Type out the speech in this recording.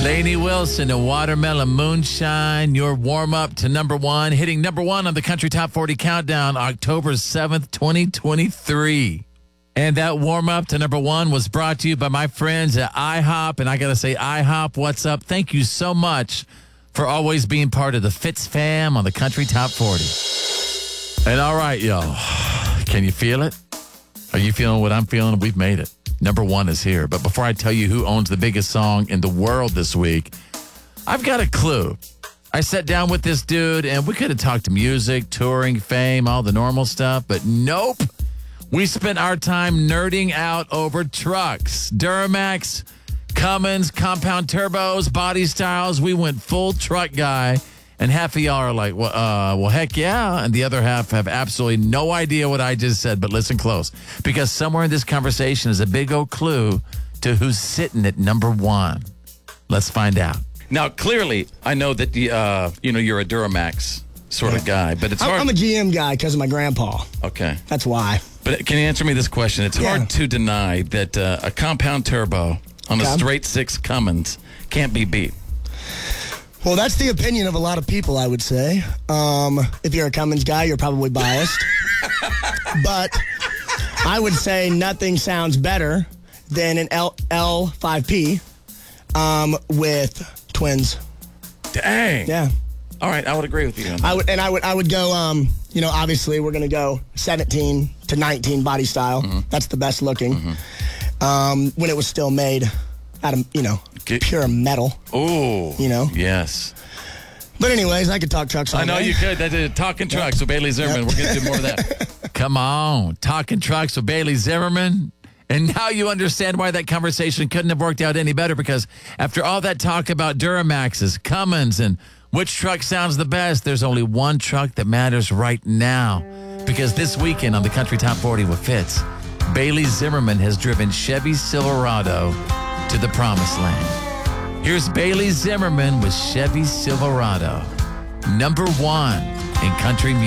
Lainey Wilson and Watermelon Moonshine, your warm-up to number one, hitting number one on the Country Top 40 Countdown, October 7th, 2023. And that warm-up to number one was brought to you by my friends at IHOP. And I got to say, IHOP, what's up? Thank you so much for always being part of the Fitz fam on the Country Top 40. And all right, y'all, can you feel it? Are you feeling what I'm feeling? We've made it. Number one is here. But before I tell you who owns the biggest song in the world this week, I've got a clue. I sat down with this dude, and we could have talked music, touring, fame, all the normal stuff, but nope. We spent our time nerding out over trucks. Duramax, Cummins, compound turbos, body styles. We went full truck guy. And half of y'all are like, well, heck yeah. And the other half have absolutely no idea what I just said, but listen close. Because somewhere in this conversation is a big old clue to who's sitting at number one. Let's find out. Now, clearly, I know that you're a Duramax sort of guy, but it's hard. I'm a GM guy because of my grandpa. Okay. That's why. But can you answer me this question? It's hard to deny that a compound turbo on a straight six Cummins can't be beat. Well, that's the opinion of a lot of people, I would say. If you're a Cummins guy, you're probably biased. But I would say nothing sounds better than an L5P with twins. Dang. Yeah. All right, I would agree with you on that. I would go, obviously we're going to go 17 to 19 body style. Mm-hmm. That's the best looking. Mm-hmm. When it was still made out of, pure metal. Oh. Yes. But anyways, I could talk trucks all day. I know you could. That is Talking Trucks with Bailey Zimmerman. We're going to do more of that. Come on. Talking Trucks with Bailey Zimmerman. And now you understand why that conversation couldn't have worked out any better, because after all that talk about Duramaxes, Cummins, and which truck sounds the best, there's only one truck that matters right now. Because this weekend on the Country Top 40 with Fitz, Bailey Zimmerman has driven Chevy Silverado to the promised land. Here's Bailey Zimmerman with Chevy Silverado, number one in country music.